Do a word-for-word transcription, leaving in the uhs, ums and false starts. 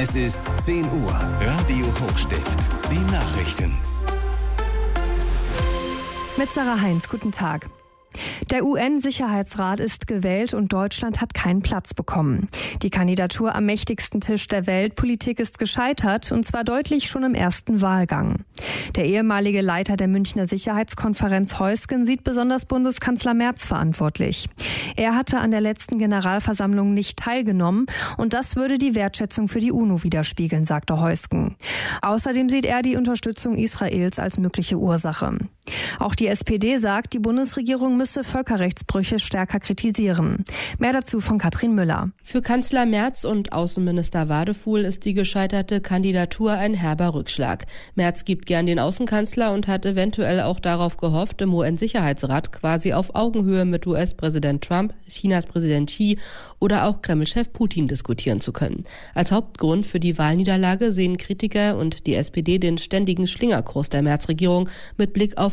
Es ist zehn Uhr. Radio Hochstift. Die Nachrichten. Mit Sarah Heinz, guten Tag. Der U N-Sicherheitsrat ist gewählt und Deutschland hat keinen Platz bekommen. Die Kandidatur am mächtigsten Tisch der Weltpolitik ist gescheitert, und zwar deutlich schon im ersten Wahlgang. Der ehemalige Leiter der Münchner Sicherheitskonferenz Heusgen sieht besonders Bundeskanzler Merz verantwortlich. Er hatte an der letzten Generalversammlung nicht teilgenommen, und das würde die Wertschätzung für die UNO widerspiegeln, sagte Heusgen. Außerdem sieht er die Unterstützung Israels als mögliche Ursache. Auch die S P D sagt, die Bundesregierung müsse Völkerrechtsbrüche stärker kritisieren. Mehr dazu von Katrin Müller. Für Kanzler Merz und Außenminister Wadefuhl ist die gescheiterte Kandidatur ein herber Rückschlag. Merz gibt gern den Außenkanzler und hat eventuell auch darauf gehofft, im U N-Sicherheitsrat quasi auf Augenhöhe mit U S-Präsident Trump, Chinas Präsident Xi oder auch Kreml-Chef Putin diskutieren zu können. Als Hauptgrund für die Wahlniederlage sehen Kritiker und die S P D den ständigen Schlingerkurs der Merz-Regierung mit Blick auf